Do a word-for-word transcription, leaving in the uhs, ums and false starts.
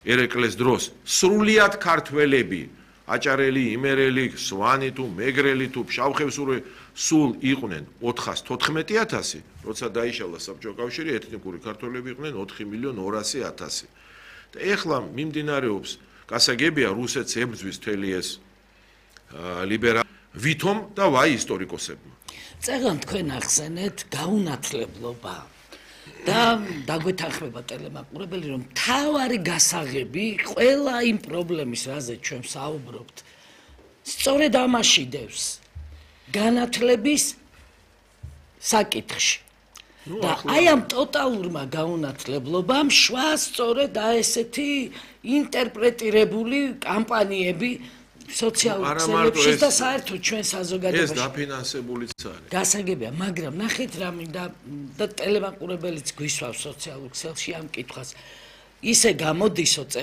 ერეკლეს დროს სრულიად ქართველები, აჭარელი, იმერელი, სვანი თუ მეგრელი თუ ფშავხევსური სულ იყვნენ ოთხას თოთხმეტი ათასი, როცა დაიშალა საბჭოთა კავშირი, ეთნიკური ქართველები იყვნენ ოთხი მილიონი ორასი ათასი. და ეხლა მიმდინარეობს გასაგებია რუსეთს ებრძვის მთელი ეს ლიბერალ ვითომ და ვაი ისტორიკოსებმა. წერან თქვენ ახსენეთ გაუნათლებლობა და დაგვეთანხმება ტელემაყურებელი რომ თავარი გასაღები ყველა იმ პრობლემის რაზე ჩვენ საუბრობთ სწორედ ამაში დევს განათლების საკითხში. და აი ამ ტოტალურმა გაუნათლებლობამ შვა სწორედ აი ესეთი ინტერპრეტირებული კამპანიები სოციალურ ქსელებში და საერთოდ ჩვენ საზოგადოებაში. ეს დაფინანსებულიც არის. გასაგებია, მაგრამ ნახეთ რა მინდა და ტელემაყურებელიც გვისვავს სოციალურ ქსელში ამ კითხვას. ისე გამოდისო